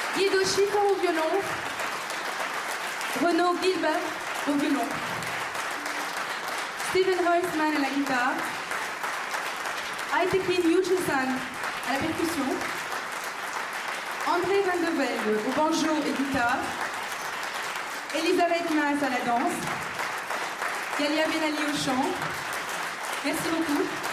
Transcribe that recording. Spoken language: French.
Guido Chiffon au violon, Renaud Gilbert au violon, Steven Reusman à la guitare, Aytekin Yuchusan à la percussion, André Van de Velde au banjo et guitare, Elisabeth Mas à la danse, Galia Benali au chant. Merci beaucoup.